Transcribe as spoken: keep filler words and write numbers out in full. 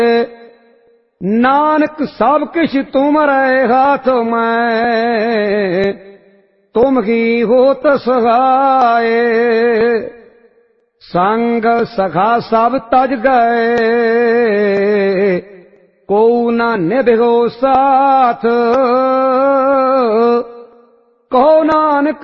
नानक सब किछ तुम्हारे हाथ में, तुम ही होत सहाय। संग सखा सब तज गए, को न निभो साथ। कहो नानक